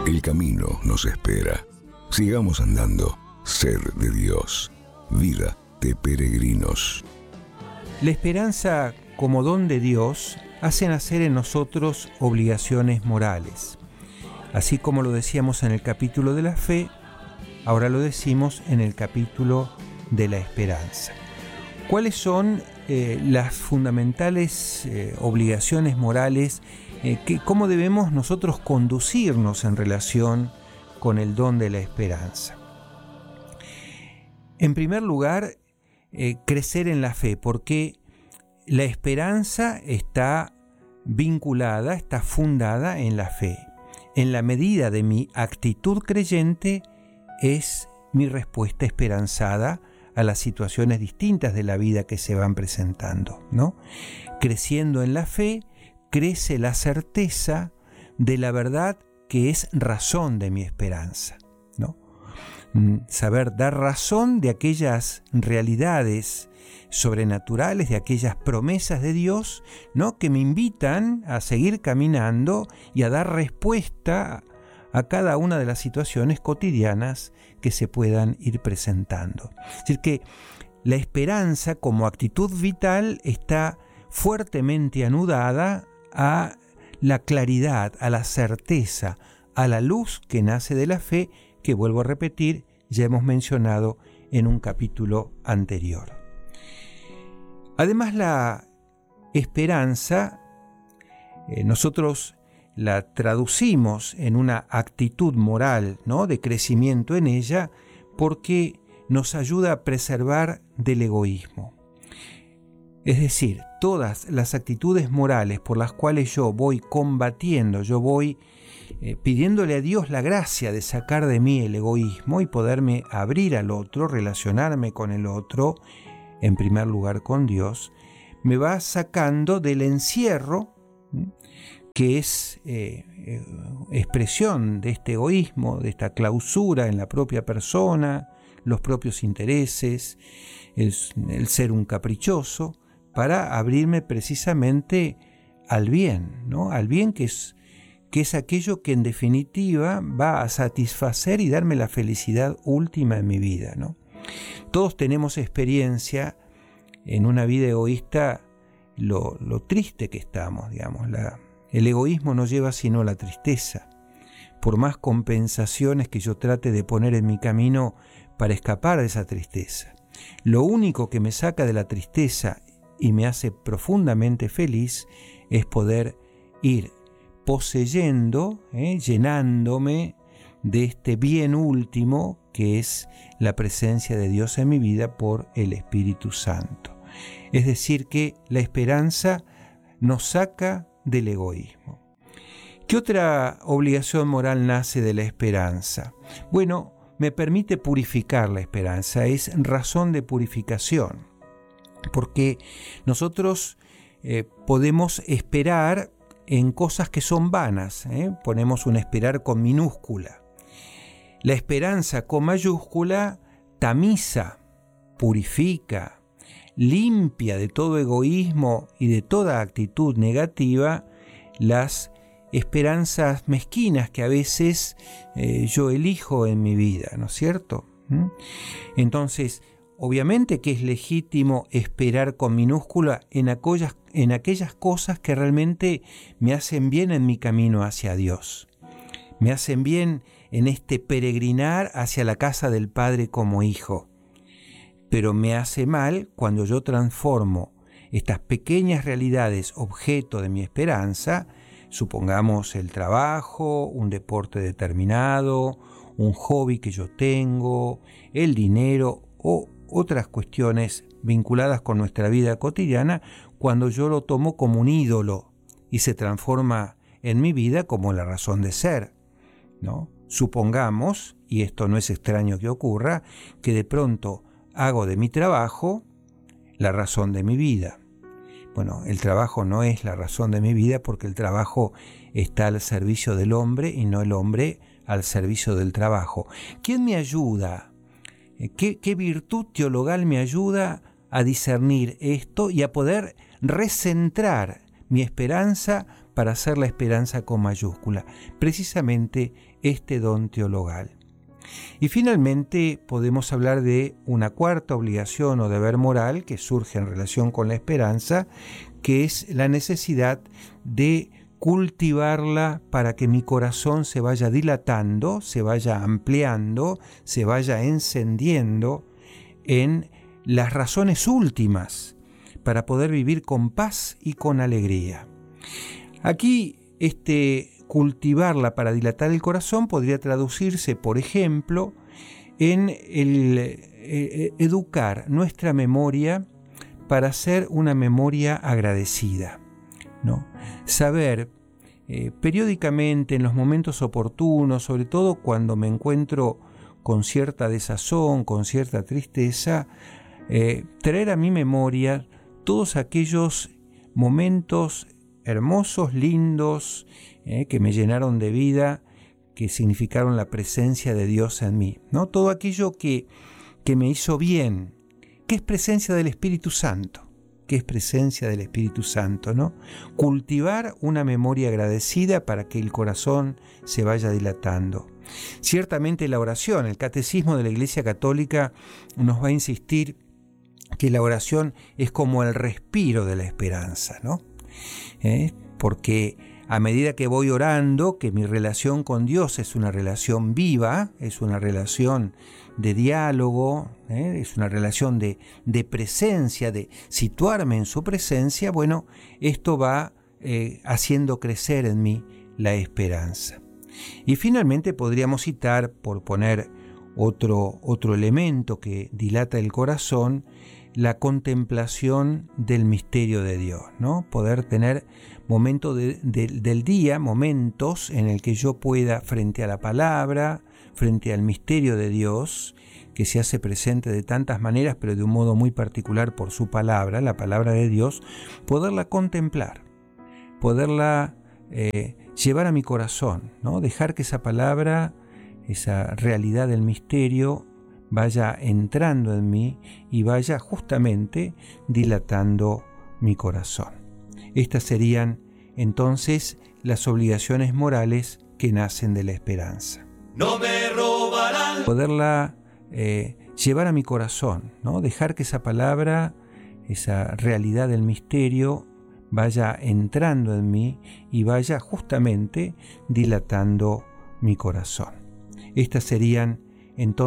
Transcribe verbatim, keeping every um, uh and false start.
El camino nos espera. Sigamos andando. Ser de Dios. Vida de peregrinos. La esperanza como don de Dios hace nacer en nosotros obligaciones morales. Así como lo decíamos en el capítulo de la fe, ahora lo decimos en el capítulo de la esperanza. ¿Cuáles son eh, las fundamentales eh, obligaciones morales? Eh, que, ¿Cómo debemos nosotros conducirnos en relación con el don de la esperanza? En primer lugar, eh, crecer en la fe, porque la esperanza está vinculada, está fundada en la fe. En la medida de mi actitud creyente es mi respuesta esperanzada a las situaciones distintas de la vida que se van presentando, ¿no? Creciendo en la fe, crece la certeza de la verdad que es razón de mi esperanza, ¿no? Saber dar razón de aquellas realidades sobrenaturales, de aquellas promesas de Dios, ¿no? Que me invitan a seguir caminando y a dar respuesta a cada una de las situaciones cotidianas que se puedan ir presentando. Es decir, que la esperanza como actitud vital está fuertemente anudada a la claridad, a la certeza, a la luz que nace de la fe, que vuelvo a repetir, ya hemos mencionado en un capítulo anterior. Además, la esperanza, eh, nosotros la traducimos en una actitud moral, ¿no?, de crecimiento en ella, porque nos ayuda a preservar del egoísmo. Es decir, todas las actitudes morales por las cuales yo voy combatiendo, yo voy eh, pidiéndole a Dios la gracia de sacar de mí el egoísmo y poderme abrir al otro, relacionarme con el otro, en primer lugar con Dios, me va sacando del encierro, ¿sí?, que es eh, eh, expresión de este egoísmo, de esta clausura en la propia persona, los propios intereses, el, el ser un caprichoso, para abrirme precisamente al bien, ¿no? Al bien que es, que es aquello que en definitiva va a satisfacer y darme la felicidad última en mi vida, ¿no? Todos tenemos experiencia en una vida egoísta, lo, lo triste que estamos, digamos. La, el egoísmo no lleva sino a la tristeza. Por más compensaciones que yo trate de poner en mi camino para escapar de esa tristeza, lo único que me saca de la tristeza y me hace profundamente feliz es poder ir poseyendo, eh, llenándome de este bien último que es la presencia de Dios en mi vida por el Espíritu Santo. Es decir, que la esperanza nos saca del egoísmo. ¿Qué otra obligación moral nace de la esperanza? Bueno, me permite purificar la esperanza, es razón de purificación, porque nosotros eh, podemos esperar en cosas que son vanas, ¿eh? Ponemos un esperar con minúscula. La esperanza con mayúscula tamiza, purifica, limpia de todo egoísmo y de toda actitud negativa las esperanzas mezquinas que a veces eh, yo elijo en mi vida, ¿no es cierto? ¿Mm? Entonces, obviamente que es legítimo esperar con minúscula en aquellas, en aquellas cosas que realmente me hacen bien en mi camino hacia Dios. Me hacen bien en este peregrinar hacia la casa del Padre como hijo. Pero me hace mal cuando yo transformo estas pequeñas realidades objeto de mi esperanza, supongamos el trabajo, un deporte determinado, un hobby que yo tengo, el dinero o otras cuestiones vinculadas con nuestra vida cotidiana, cuando yo lo tomo como un ídolo y se transforma en mi vida como la razón de ser, ¿no? Supongamos, y esto no es extraño que ocurra, que de pronto hago de mi trabajo la razón de mi vida. Bueno, el trabajo no es la razón de mi vida porque el trabajo está al servicio del hombre y no el hombre al servicio del trabajo. ¿Quién me ayuda? ¿Qué, qué virtud teologal me ayuda a discernir esto y a poder recentrar mi esperanza para hacer la esperanza con mayúscula, precisamente este don teologal. Y finalmente podemos hablar de una cuarta obligación o deber moral que surge en relación con la esperanza, que es la necesidad de cultivarla para que mi corazón se vaya dilatando, se vaya ampliando, se vaya encendiendo en las razones últimas para poder vivir con paz y con alegría. Aquí, este cultivarla para dilatar el corazón podría traducirse, por ejemplo, en el eh, educar nuestra memoria para ser una memoria agradecida, ¿no? Saber eh, periódicamente, en los momentos oportunos, sobre todo cuando me encuentro con cierta desazón, con cierta tristeza, eh, traer a mi memoria todos aquellos momentos hermosos, lindos, eh, que me llenaron de vida, que significaron la presencia de Dios en mí, ¿no? Todo aquello que, que me hizo bien, que es presencia del Espíritu Santo, que es presencia del Espíritu Santo, ¿no? Cultivar una memoria agradecida para que el corazón se vaya dilatando. Ciertamente la oración, el catecismo de la Iglesia Católica nos va a insistir que la oración es como el respiro de la esperanza, ¿no? ¿Eh? Porque a medida que voy orando, que mi relación con Dios es una relación viva, es una relación de diálogo, ¿eh? es una relación de, de presencia, de situarme en su presencia, bueno, esto va eh, haciendo crecer en mí la esperanza. Y finalmente podríamos citar, por poner otro, otro elemento que dilata el corazón, la contemplación del misterio de Dios, ¿no? Poder tener momentos de, de, del día, momentos en el que yo pueda, frente a la palabra, frente al misterio de Dios, que se hace presente de tantas maneras, pero de un modo muy particular por su palabra, la palabra de Dios, poderla contemplar, poderla eh, llevar a mi corazón, ¿no? Dejar que esa palabra, esa realidad del misterio, vaya entrando en mí y vaya justamente dilatando mi corazón. Estas serían entonces las obligaciones morales que nacen de la esperanza. No me robarán. Poderla eh, llevar a mi corazón, ¿no? Dejar que esa palabra, esa realidad del misterio, vaya entrando en mí y vaya justamente dilatando mi corazón. Estas serían entonces